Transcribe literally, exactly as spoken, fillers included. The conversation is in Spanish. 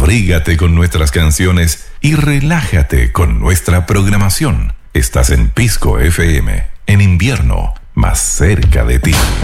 abrígate con nuestras canciones y relájate con nuestra programación. Estás en Pisco F M, en invierno, más cerca de ti.